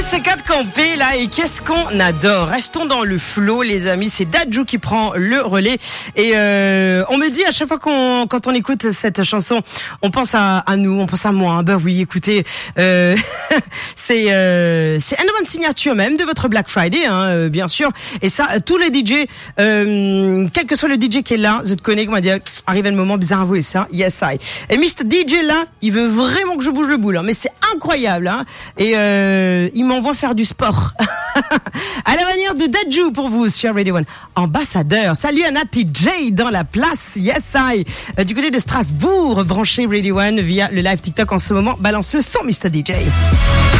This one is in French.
ces 4 campés là, et qu'est-ce qu'on adore. Restons dans le flow, les amis. C'est Dadju qui prend le relais. Et on me dit à chaque fois quand on écoute cette chanson, on pense à nous, on pense à moi. Bah oui, écoutez, c'est un one signature même de votre Black Friday, hein, bien sûr. Et ça, tous les DJ, quel que soit le DJ qui est là, je te connais, qui m'a dit, arrive le moment bizarre à vous et ça, yes I. Et Mr. DJ là, il veut vraiment que je bouge le boule, hein, mais c'est incroyable, hein. Et il m'envoie faire du sport. À la manière de Dadju pour vous sur Radio One. Ambassadeur. Salut à Nati J dans la place. Yes I. Du côté de Strasbourg, branché Radio One via le live TikTok en ce moment. Balance le son, Mr. DJ.